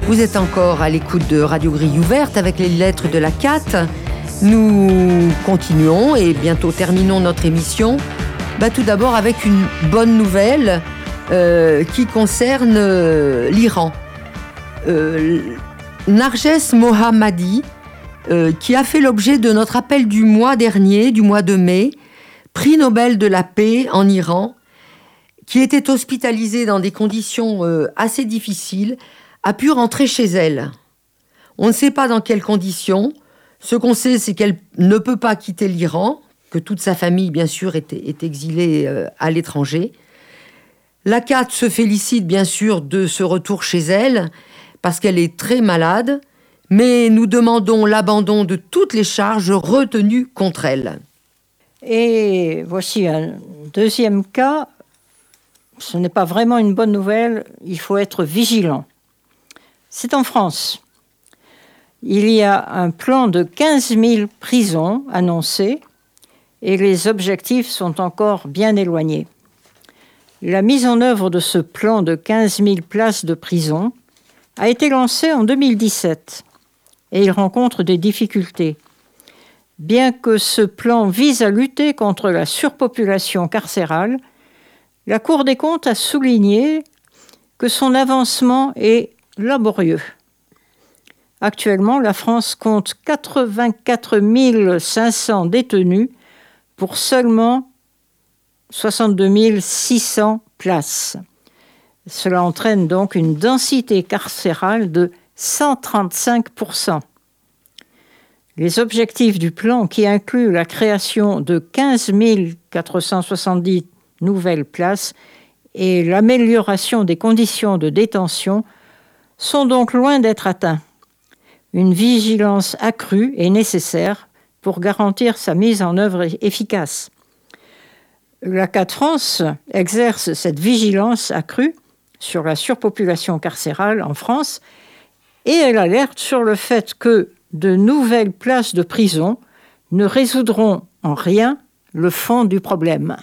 Vous êtes encore à l'écoute de Radio Grille Ouverte avec les lettres de la CAT. Nous continuons et bientôt terminons notre émission. Tout d'abord avec une bonne nouvelle qui concerne l'Iran. Narges Mohammadi, qui a fait l'objet de notre appel du mois dernier, du mois de mai, prix Nobel de la paix en Iran, qui était hospitalisée dans des conditions assez difficiles, a pu rentrer chez elle. On ne sait pas dans quelles conditions. Ce qu'on sait, c'est qu'elle ne peut pas quitter l'Iran, que toute sa famille, bien sûr, est exilée à l'étranger. La CAT se félicite, bien sûr, de ce retour chez elle, parce qu'elle est très malade, mais nous demandons l'abandon de toutes les charges retenues contre elle. Et voici un deuxième cas. Ce n'est pas vraiment une bonne nouvelle, il faut être vigilant. C'est en France. Il y a un plan de 15 000 prisons annoncé et les objectifs sont encore bien éloignés. La mise en œuvre de ce plan de 15 000 places de prison a été lancée en 2017 et il rencontre des difficultés. Bien que ce plan vise à lutter contre la surpopulation carcérale, la Cour des comptes a souligné que son avancement est laborieux. Actuellement, la France compte 84 500 détenus pour seulement 62 600 places. Cela entraîne donc une densité carcérale de 135%. Les objectifs du plan, qui incluent la création de 15 470 nouvelles places et l'amélioration des conditions de détention, sont donc loin d'être atteints. Une vigilance accrue est nécessaire pour garantir sa mise en œuvre efficace. La CAT France exerce cette vigilance accrue sur la surpopulation carcérale en France et elle alerte sur le fait que de nouvelles places de prison ne résoudront en rien le fond du problème.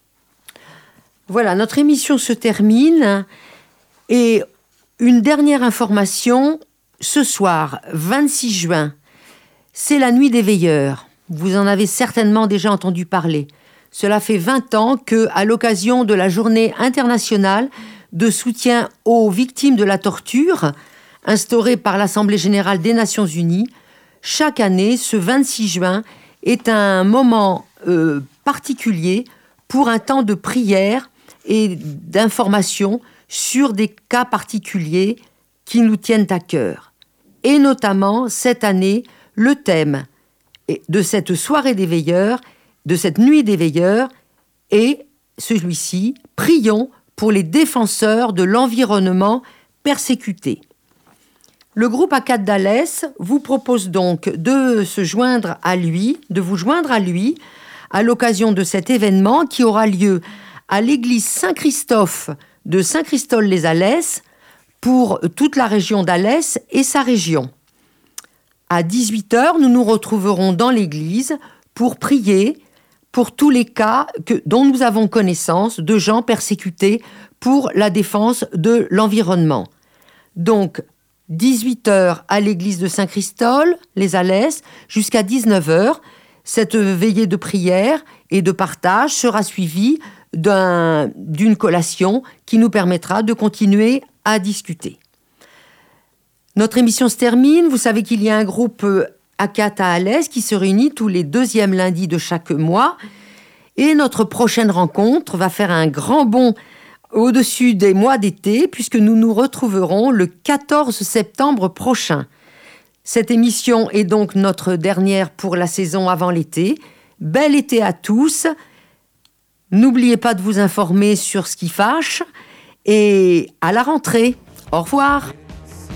Voilà, notre émission se termine et une dernière information. Ce soir, 26 juin, c'est la nuit des veilleurs. Vous en avez certainement déjà entendu parler. Cela fait 20 ans que, à l'occasion de la Journée internationale de soutien aux victimes de la torture, instaurée par l'Assemblée générale des Nations unies, chaque année, ce 26 juin est un moment particulier pour un temps de prière et d'information sur des cas particuliers qui nous tiennent à cœur. Et notamment, cette année, le thème de cette soirée des veilleurs, de cette nuit des veilleurs, est celui-ci, prions pour les défenseurs de l'environnement persécutés. Le groupe ACAT d'Alès vous propose donc de vous joindre à lui, à l'occasion de cet événement qui aura lieu à l'église Saint-Christophe de Saint-Christol-les-Alès, pour toute la région d'Alès et sa région. À 18h, nous nous retrouverons dans l'église pour prier pour tous les cas dont nous avons connaissance de gens persécutés pour la défense de l'environnement. Donc, 18h à l'église de Saint-Christol, les Alès, jusqu'à 19h. Cette veillée de prière et de partage sera suivie d'une collation qui nous permettra de continuer à discuter. Notre émission se termine. Vous savez qu'il y a un groupe ACAT à Alès qui se réunit tous les deuxièmes lundis de chaque mois. Et notre prochaine rencontre va faire un grand bond au-dessus des mois d'été puisque nous nous retrouverons le 14 septembre prochain. Cette émission est donc notre dernière pour la saison avant l'été. Bel été à tous. N'oubliez pas de vous informer sur ce qui fâche. Et à la rentrée. Au revoir.